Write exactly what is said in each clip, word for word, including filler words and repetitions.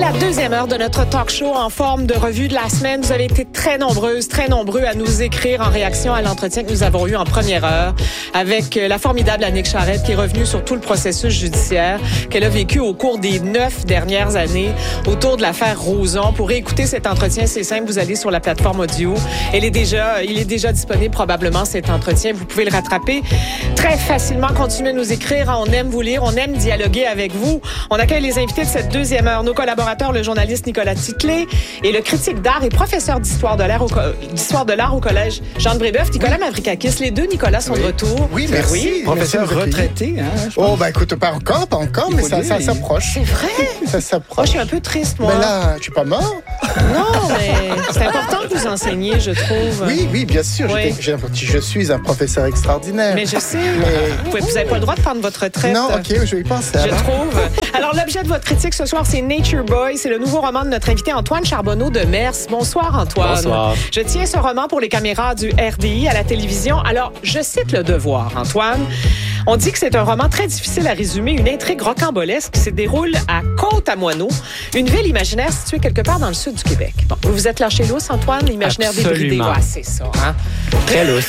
la deuxième heure de notre talk show en forme de revue de la semaine. Vous avez été très nombreuses, très nombreux à nous écrire en réaction à l'entretien que nous avons eu en première heure avec la formidable Annick Charrette qui est revenue sur tout le processus judiciaire qu'elle a vécu au cours des neuf dernières années autour de l'affaire Roson. Pour écouter cet entretien, c'est simple, vous allez sur la plateforme audio. Elle est déjà, il est déjà disponible probablement cet entretien. Vous pouvez le rattraper très facilement. Continuez à nous écrire. On aime vous lire, on aime dialoguer avec vous. On accueille les invités de cette deuxième heure. Nos collaborateurs, le journaliste Nicolas Titley et le critique d'art et professeur d'histoire de l'art au, d'histoire de l'art au collège Jean de Brébeuf, Nicolas Mavrikakis. Les deux Nicolas sont oui. de retour. Oui, merci. Oui, professeur retraité. Hein, oh, ben écoute, pas encore, pas encore, mais ça, ça s'approche. C'est vrai? Ça s'approche. Moi, je suis un peu triste, moi. Mais là, je suis pas mort. Non, mais c'est important que vous enseigniez, je trouve. Oui, oui, bien sûr. Oui. Je, je suis un professeur extraordinaire. Mais je sais. Mais... Vous n'avez pas le droit de prendre votre retraite. Non, OK, je vais y penser. Je trouve. Alors, l'objet de votre critique ce soir, c'est Nature Boy. C'est le nouveau roman de notre invité Antoine Charbonneau de Mers. Bonsoir, Antoine. Bonsoir. Je tiens ce roman pour les caméras du R D I à la télévision. Alors, je cite Le Devoir, Antoine. On dit que c'est un roman très difficile à résumer, une intrigue rocambolesque qui se déroule à Côte-à-Moineau, une ville imaginaire située quelque part dans le sud du Québec. Bon, vous vous êtes lâché lousse, Antoine, l'imaginaire débridé. Ouais, c'est ça, hein? Très lousse.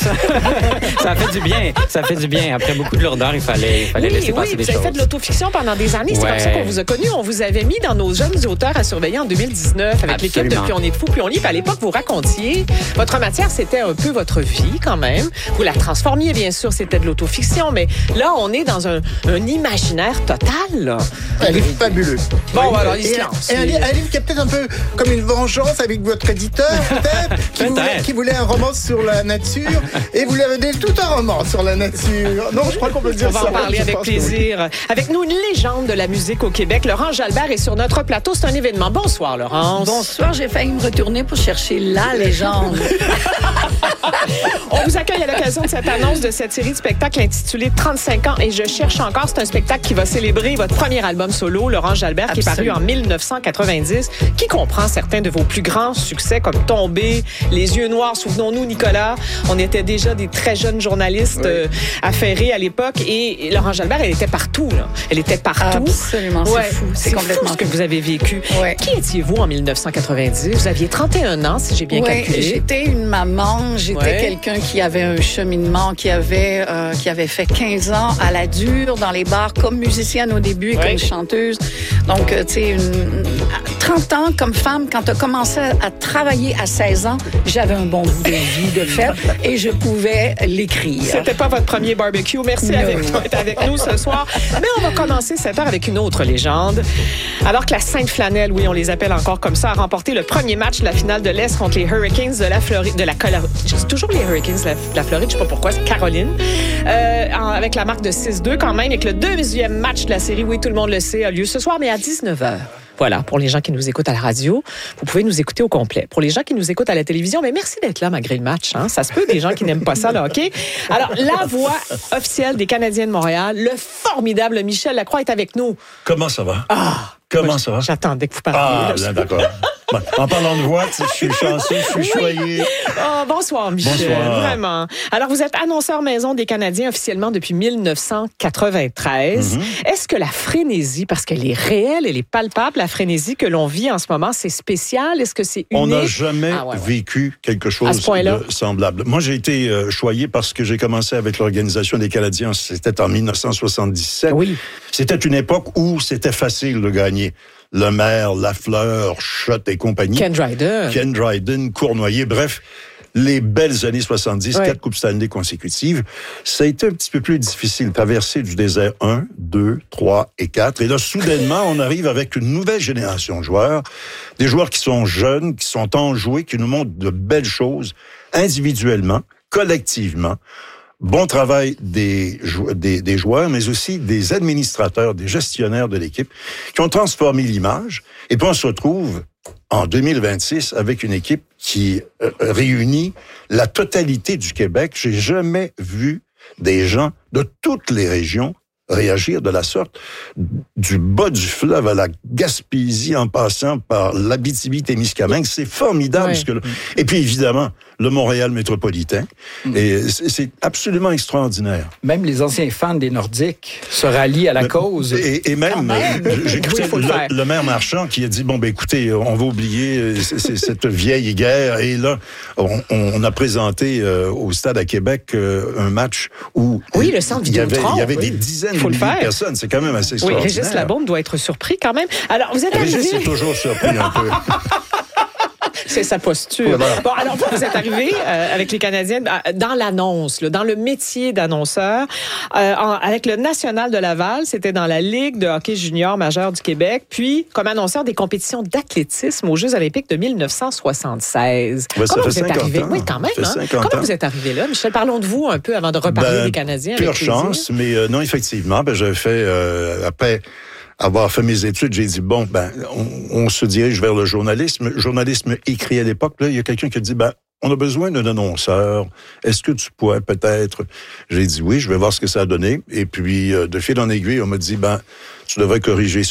Ça fait du bien. Ça fait du bien. Après beaucoup de lourdeur, il fallait, il fallait oui, laisser oui, passer des choses. Vous avez fait de l'autofiction pendant des années. C'est ouais. comme ça qu'on vous a connu. On vous avait mis dans nos jeunes auteurs à surveiller en deux mille dix-neuf avec Absolument. l'équipe de Puis on est de fou, puis on lit. Puis à l'époque, vous racontiez, votre matière, c'était un peu votre vie quand même. Vous la transformiez, bien sûr, c'était de l'autofiction. Mais là, on est dans un, un imaginaire total. Là. Un livre fabuleux. Bon, oui. alors, il se et, lance. et un, livre, un livre qui est peut-être un peu comme une vengeance avec votre éditeur, peut-être, qui, voulait, qui voulait un roman sur la nature, et vous lui avez donné tout un roman sur la nature. Non, je crois qu'on peut dire ça. On va ça. en parler avec plaisir. Oui. Avec nous, une légende de la musique au Québec, Laurence Jalbert, est sur notre plateau. C'est un événement. Bonsoir, Laurence. Bonsoir, j'ai failli me retourner pour chercher la légende. On vous accueille à l'occasion de cette annonce de cette série de spectacles intitulée trente-cinq ans et je cherche encore. C'est un spectacle qui va célébrer votre premier album solo, Laurence Jalbert, Absolument. Qui est paru en dix-neuf cent quatre-vingt-dix, qui comprend certains de vos plus grands succès comme Tombé, Les yeux noirs. Souvenons-nous, Nicolas, on était déjà des très jeunes journalistes oui. euh, affairés à l'époque et, et Laurence Jalbert, elle était partout. Là. Elle était partout. Absolument, ouais, c'est fou. C'est, c'est complètement fou ce que vous avez vécu. Ouais. Qui étiez-vous en dix-neuf cent quatre-vingt-dix? Vous aviez trente et un ans, si j'ai bien ouais, calculé. J'étais une maman, j'étais ouais. quelqu'un qui avait un cheminement, qui avait, euh, qui avait fait quinze ans à la dure dans les bars comme musicienne au début et ouais. comme chanteuse. Donc, euh, tu sais, une, trente ans comme femme, quand tu as commencé à travailler à seize ans, j'avais un bon goût de vie, de fête, et je pouvais l'écrire. C'était pas votre premier barbecue. Merci d'être avec nous ce soir. Mais on va commencer cette heure avec une autre légende. Alors que la Sainte Flanelle, oui, on les appelle encore comme ça, a remporté le premier match de la finale de l'Est contre les Hurricanes de la Floride, de la Colorado. Je dis toujours les Hurricanes de la, la Floride, je sais pas pourquoi, c'est Caroline. Euh, avec la marque de six deux quand même, et que le deuxième match de la série, oui, tout le monde le sait, a lieu ce soir, mais à dix-neuf heures. Voilà, pour les gens qui nous écoutent à la radio, vous pouvez nous écouter au complet. Pour les gens qui nous écoutent à la télévision, mais merci d'être là malgré le match. Hein? Ça se peut, des gens qui n'aiment pas ça, le hockey. Alors, la voix officielle des Canadiens de Montréal, le formidable Michel Lacroix est avec nous. Comment ça va? Ah! Comment moi, ça va? J'attendais que vous parliez. Ah, là, d'accord. En parlant de voix, je suis chanceux, je suis oui. choyé. Oh, bonsoir, Michel. Bonsoir. Vraiment. Alors, vous êtes annonceur maison des Canadiens officiellement depuis dix-neuf cent quatre-vingt-treize. Mm-hmm. Est-ce que la frénésie, parce qu'elle est réelle, elle est palpable, la frénésie que l'on vit en ce moment, c'est spécial? Est-ce que c'est unique? On n'a jamais ah, ouais, ouais. vécu quelque chose de semblable. Moi, j'ai été euh, choyé parce que j'ai commencé avec l'Organisation des Canadiens. C'était en dix-neuf cent soixante-dix-sept. Oui. C'était une époque où c'était facile de gagner. Lemaire, Lafleur, Schott et compagnie. Ken Dryden. Ken Dryden, Cournoyer, bref, les belles années soixante-dix, ouais. quatre Coupes Stanley consécutives. Ça a été un petit peu plus difficile. Traverser du désert un, deux, trois et quatre. Et là, soudainement, on arrive avec une nouvelle génération de joueurs. Des joueurs qui sont jeunes, qui sont enjoués, qui nous montrent de belles choses individuellement, collectivement. Bon travail des, des, des joueurs, mais aussi des administrateurs, des gestionnaires de l'équipe qui ont transformé l'image. Et puis on se retrouve en deux mille vingt-six avec une équipe qui euh, réunit la totalité du Québec. J'ai jamais vu des gens de toutes les régions réagir de la sorte, du bas du fleuve à la Gaspésie en passant par l'Abitibi-Témiscamingue. C'est formidable. Ouais. Ce que... Et puis évidemment, le Montréal métropolitain. Mm. Et c'est, c'est absolument extraordinaire. Même les anciens fans des Nordiques se rallient à la Mais, cause. Et, et même, même. j'ai écouté oui, le, le, le maire Marchand qui a dit, bon, ben écoutez, on va oublier cette vieille guerre. Et là, on, on a présenté euh, au stade à Québec euh, un match où oui, le centre il y avait, il y avait oui. des dizaines de milliers de personnes. C'est quand même assez extraordinaire. Oui, Régis Labaume doit être surpris quand même. Alors, vous êtes arrivé... Régis est toujours surpris un peu. C'est sa posture. Voilà. Bon, alors vous, vous êtes arrivé euh, avec les Canadiens dans l'annonce, là, dans le métier d'annonceur, euh, en, avec le National de Laval, c'était dans la Ligue de hockey junior majeur du Québec, puis comme annonceur des compétitions d'athlétisme aux Jeux olympiques de dix-neuf cent soixante-seize. Ben, Comment vous êtes arrivé? Ans. Oui, quand même. Hein? Comment ans. vous êtes arrivé là, Michel? Parlons de vous un peu avant de reparler ben, des Canadiens. Pure avec chance, mais euh, non, effectivement, ben, j'avais fait, euh, après avoir fait mes études, j'ai dit, bon, ben, on, on se dirige vers le journalisme. Journalisme écrit à l'époque, là, il y a quelqu'un qui a dit, ben, on a besoin d'un annonceur. Est-ce que tu pourrais peut-être... J'ai dit oui, je vais voir ce que ça a donné. Et puis, euh, de fil en aiguille, on m'a dit, ben, tu devrais corriger